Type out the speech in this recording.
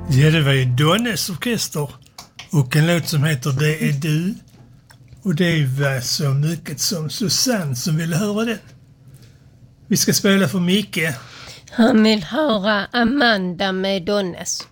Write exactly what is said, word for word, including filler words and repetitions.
Ja, det var ju Donnes orkester och en låt som heter Det är du. Och det var så mycket som Susanne som ville höra den. Vi ska spela för Micke. Han vill höra Amanda med Donnes.